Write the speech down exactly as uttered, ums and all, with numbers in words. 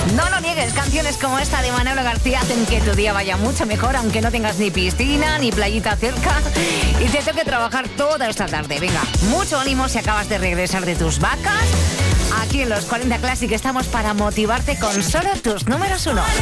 No lo niegues, canciones como esta de Manolo García hacen que tu día vaya mucho mejor, aunque no tengas ni piscina ni playita cerca y te toque trabajar toda esta tarde. Venga, mucho ánimo si acabas de regresar de tus vacas. Aquí en los cuarenta Classic estamos para motivarte con solo tus números uno.